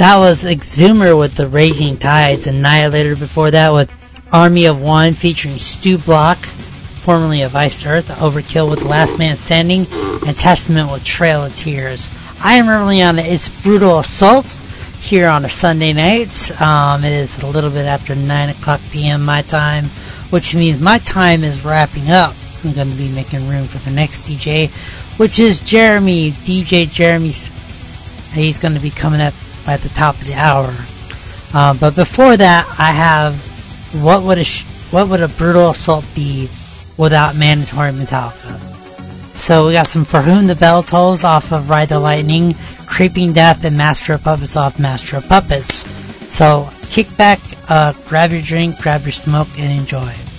That was Exhumer with The Raging Tides, Annihilator before that with Army of One featuring Stu Block, formerly of Iced Earth, Overkill with Last Man Standing, and Testament with Trail of Tears. I am currently on It's Brutal Assault here on a Sunday night. It is a little bit after 9 o'clock p.m. my time, which means my time is wrapping up. I'm going to be making room for the next DJ, which is Jeremy, DJ Jeremy. He's going to be coming up at the top of the hour. But before that, I have what would a Brutal Assault be without Mandatory Metallica? So we got some For Whom the Bell Tolls off of Ride the Lightning, Creeping Death, and Master of Puppets off Master of Puppets. So kick back, grab your drink, grab your smoke, and enjoy.